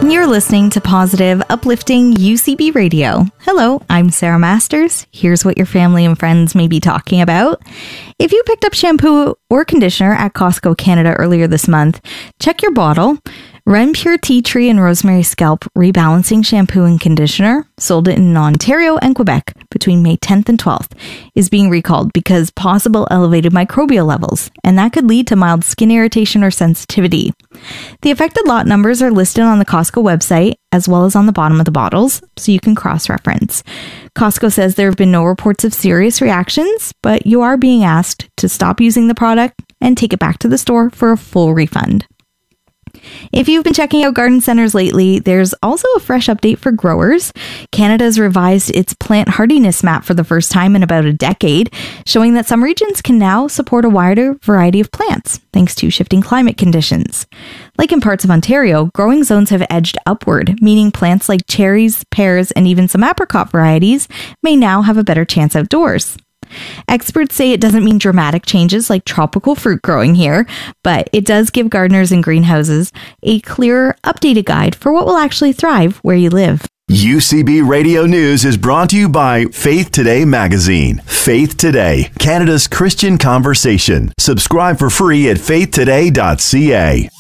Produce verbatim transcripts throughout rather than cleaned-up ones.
and you're listening to positive, uplifting U C B Radio. Hello, I'm Sarah Masters. Here's what your family and friends may be talking about. If you picked up shampoo or conditioner at Costco Canada earlier this month, check your bottle. Renpure Tea Tree and Rosemary Scalp Rebalancing Shampoo and Conditioner, sold in Ontario and Quebec between May tenth and twelfth, is being recalled because possible elevated microbial levels, and that could lead to mild skin irritation or sensitivity. The affected lot numbers are listed on the Costco website as well as on the bottom of the bottles, so you can cross-reference. Costco says there have been no reports of serious reactions, but you are being asked to stop using the product and take it back to the store for a full refund. If you've been checking out garden centers lately, there's also a fresh update for growers. Canada's revised its plant hardiness map for the first time in about a decade, showing that some regions can now support a wider variety of plants, thanks to shifting climate conditions. Like in parts of Ontario, growing zones have edged upward, meaning plants like cherries, pears, and even some apricot varieties may now have a better chance outdoors. Experts say it doesn't mean dramatic changes like tropical fruit growing here, but it does give gardeners and greenhouses a clearer, updated guide for what will actually thrive where you live. U C B Radio News is brought to you by Faith Today magazine. Faith Today, Canada's Christian conversation. Subscribe for free at faith today dot c a.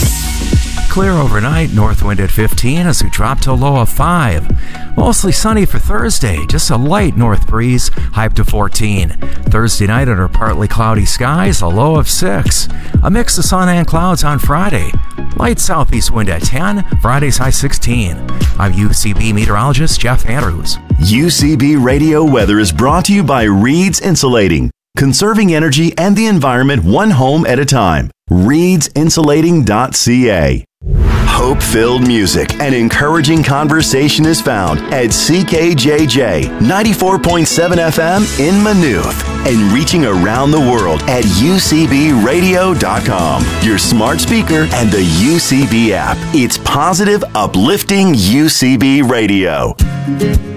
Clear overnight, north wind at fifteen as we drop to a low of five. Mostly sunny for Thursday, just a light north breeze, high up to fourteen. Thursday night under partly cloudy skies, a low of six. A mix of sun and clouds on Friday. Light southeast wind at ten, Friday's high sixteen. I'm U C B meteorologist Jeff Andrews. U C B Radio Weather is brought to you by Reed's Insulating, conserving energy and the environment one home at a time. reeds insulating dot c a. Hope-filled music and encouraging conversation is found at C K J J ninety-four point seven F M in Maynooth and reaching around the world at U C B radio dot com, your smart speaker and the U C B app. It's positive, uplifting U C B Radio.